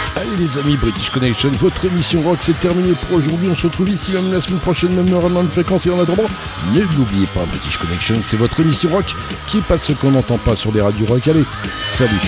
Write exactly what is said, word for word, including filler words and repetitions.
Allez les amis, British Connection, votre émission rock c'est terminé pour aujourd'hui. On se retrouve ici même la semaine prochaine, même heure, même fréquence. Et en attendant, ne l'oubliez pas, British Connection, c'est votre émission rock qui passe ce qu'on n'entend pas sur les radios rock. Allez, salut.